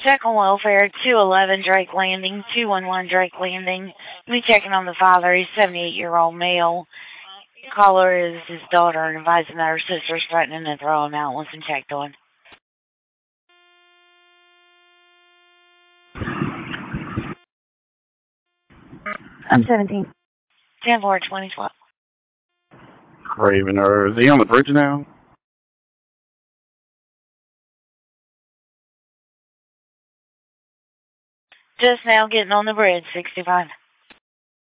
Check on welfare, 211 Drake Landing, 211 Drake Landing. We checking on the father. He's 78-year-old male. Caller is his daughter and advising that her sister's threatening to throw him out. Wants him checked on. I'm 17. 10-4-2012. Craven, or is he on the bridge now? Just now getting on the bridge, 65.